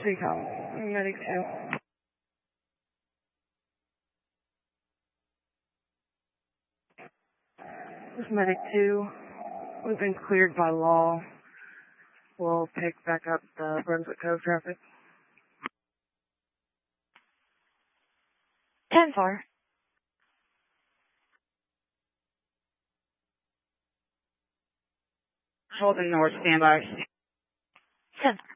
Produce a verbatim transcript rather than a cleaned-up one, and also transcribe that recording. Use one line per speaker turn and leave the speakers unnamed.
Recall. Medic two. This is Medic two. We've been cleared by law. We'll pick back up the Brunswick Cove traffic.
ten four.
Holding north, standby.
ten four.